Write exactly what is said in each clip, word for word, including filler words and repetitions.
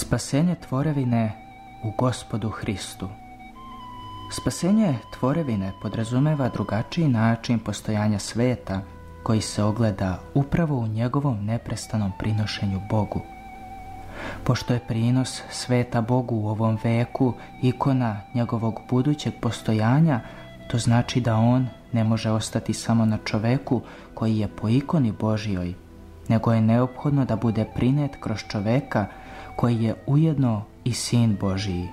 Spasenje tvorevine u Gospodu Hristu. Spasenje tvorevine podrazumeva drugačiji način postojanja sveta koji se ogleda upravo u njegovom neprestanom prinošenju Bogu. Pošto je prinos sveta Bogu u ovom veku ikona njegovog budućeg postojanja, to znači da on ne može ostati samo na čoveku koji je po ikoni Božjoj, nego je neophodno da bude prinet kroz čoveka koji je ujedno i Sin Božiji.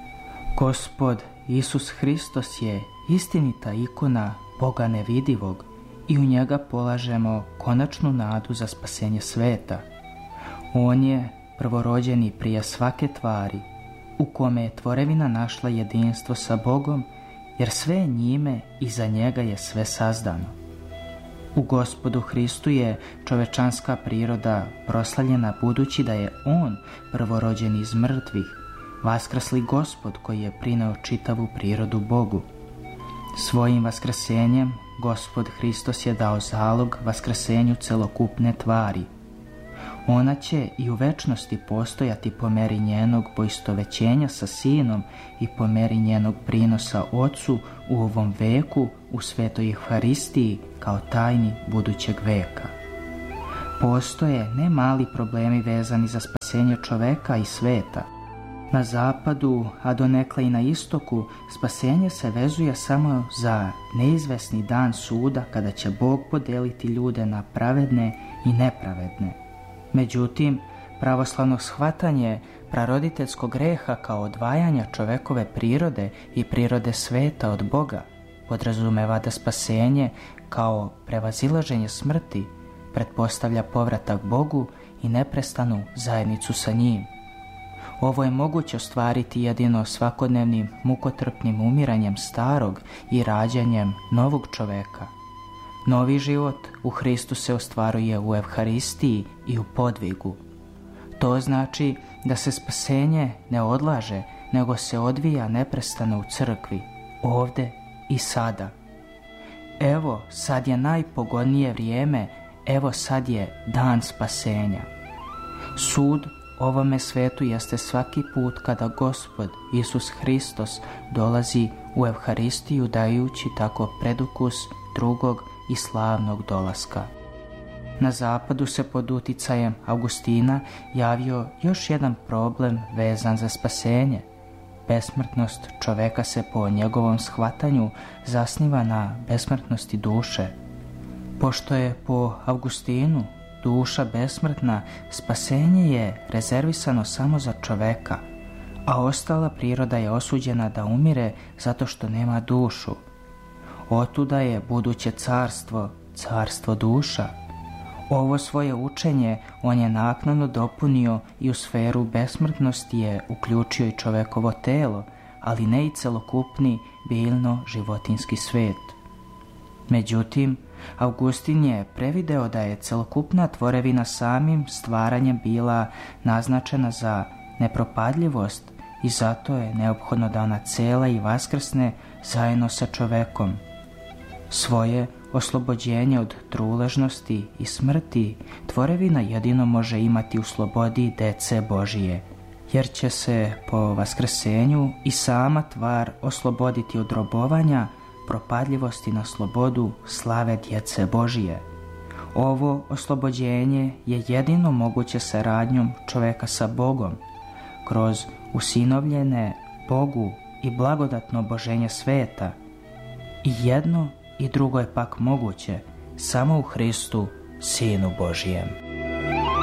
Gospod Isus Hristos je istinita ikona Boga nevidivog i u njega polažemo konačnu nadu za spasenje sveta. On je prvorođeni prije svake tvari, u kome je tvorevina našla jedinstvo sa Bogom, jer sve njime i za njega je sve sazdano. U Gospodu Hristu je čovečanska priroda proslavljena budući da je On prvorođen iz mrtvih, vaskrsli Gospod koji je prineo čitavu prirodu Bogu. Svojim vaskrsenjem Gospod Hristos je dao zalog vaskrsenju celokupne tvari. Ona će i u večnosti postojati po meri njenog poistovećenja sa Sinom i po meri njenog prinosa Otcu u ovom veku u svetoj Evharistiji kao tajni budućeg veka. Postoje ne mali problemi vezani za spasenje čoveka i sveta. Na zapadu, a donekle i na istoku, spasenje se vezuje samo za neizvesni dan suda kada će Bog podeliti ljude na pravedne i nepravedne. Međutim, pravoslavno shvatanje praroditeljskog greha kao odvajanja čovekove prirode i prirode sveta od Boga podrazumeva da spasenje kao prevazilaženje smrti pretpostavlja povratak Bogu i neprestanu zajednicu sa njim. Ovo je moguće ostvariti jedino svakodnevnim mukotrpnim umiranjem starog i rađanjem novog čoveka. Novi život u Hristu se ostvaruje u Evharistiji i u podvigu. To znači da se spasenje ne odlaže, nego se odvija neprestano u crkvi, ovde i sada. Evo, sad je najpogodnije vrijeme, evo sad je dan spasenja. Sud ovome svetu jeste svaki put kada Gospod Isus Hristos dolazi u Evharistiju dajući tako predukus drugog i slavnog dolaska. Na zapadu se pod uticajem Augustina javio još jedan problem vezan za spasenje. Besmrtnost čoveka se po njegovom shvatanju zasniva na besmrtnosti duše. Pošto je po Augustinu duša besmrtna, spasenje je rezervisano samo za čoveka, a ostala priroda je osuđena da umire zato što nema dušu. Otuda je buduće carstvo, carstvo duša. Ovo svoje učenje on je naknadno dopunio i u sferu besmrtnosti je uključio i čovekovo telo, ali ne i celokupni biljno-životinski svet. Međutim, Augustin je prevideo da je celokupna tvorevina samim stvaranjem bila naznačena za nepropadljivost i zato je neophodno da ona cela i vaskrsne zajedno sa čovekom. Svoje oslobođenje od truležnosti i smrti tvorevina jedino može imati u slobodi dece Božije, jer će se po vaskrsenju i sama tvar osloboditi od robovanja, propadljivosti na slobodu slave djece Božije. Ovo oslobođenje je jedino moguće saradnjom čoveka sa Bogom, kroz usinovljene Bogu i blagodatno oboženje sveta. I jedno i drugo je pak moguće samo u Hristu, Sinu Božijem.